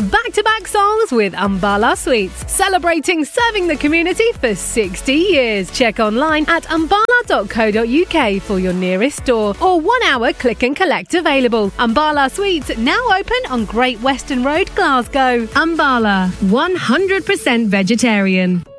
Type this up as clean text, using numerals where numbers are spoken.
back-to-back songs with Umbala Sweets, celebrating serving the community for 60 years. Check online at umbala.co.uk for your nearest store, or 1 hour click and collect available. Umbala Sweets now open on Great Western Road, Glasgow. Umbala, 100% vegetarian.